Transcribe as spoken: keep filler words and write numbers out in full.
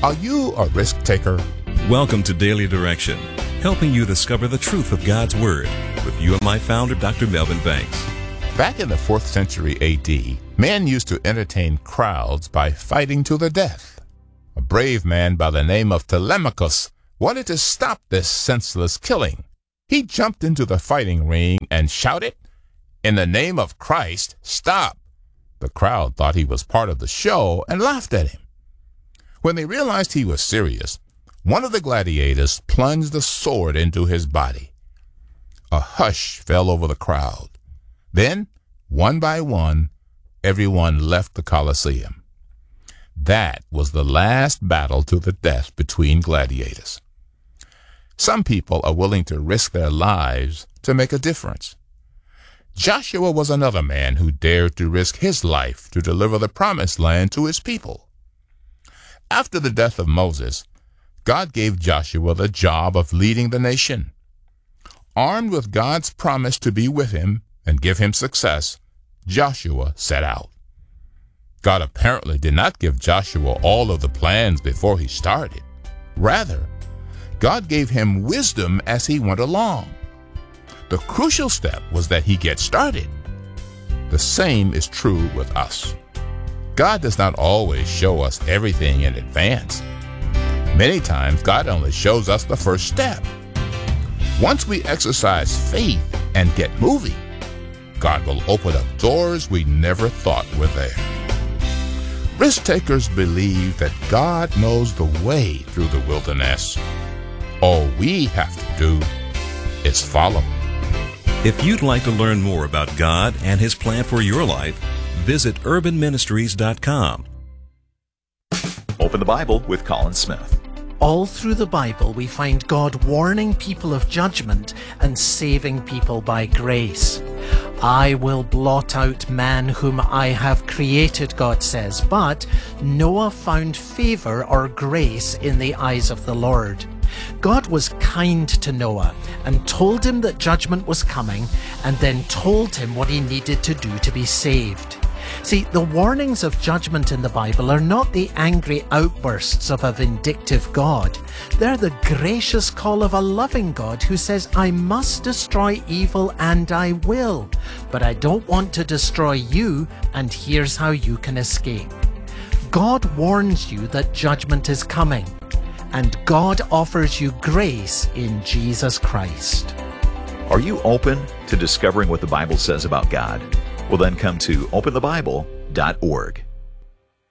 Are you a risk taker? Welcome to Daily Direction, helping you discover the truth of God's Word with U M I founder Doctor Melvin Banks. Back in the fourth century A D, men used to entertain crowds by fighting to the death. A brave man by the name of Telemachus wanted to stop this senseless killing. He jumped into the fighting ring and shouted, "In the name of Christ, stop!" The crowd thought he was part of the show and laughed at him. When they realized he was serious, one of the gladiators plunged a sword into his body. A hush fell over the crowd. Then, one by one, everyone left the Colosseum. That was the last battle to the death between gladiators. Some people are willing to risk their lives to make a difference. Joshua was another man who dared to risk his life to deliver the promised land to his people. After the death of Moses, God gave Joshua the job of leading the nation. Armed with God's promise to be with him and give him success, Joshua set out. God apparently did not give Joshua all of the plans before he started. Rather, God gave him wisdom as he went along. The crucial step was that he get started. The same is true with us. God does not always show us everything in advance. Many times, God only shows us the first step. Once we exercise faith and get moving, God will open up doors we never thought were there. Risk takers believe that God knows the way through the wilderness. All we have to do is follow. If you'd like to learn more about God and His plan for your life, visit urban ministries dot com. Open the Bible with Colin Smith. All through the Bible, we find God warning people of judgment and saving people by grace. I will blot out man whom I have created, God says, but Noah found favor or grace in the eyes of the Lord. God was kind to Noah and told him that judgment was coming, and then told him what he needed to do to be saved. See, the warnings of judgment in the Bible are not the angry outbursts of a vindictive God. They're the gracious call of a loving God who says, I must destroy evil and I will, but I don't want to destroy you, and here's how you can escape. God warns you that judgment is coming, and God offers you grace in Jesus Christ. Are you open to discovering what the Bible says about God? Well, then come to open the bible dot org.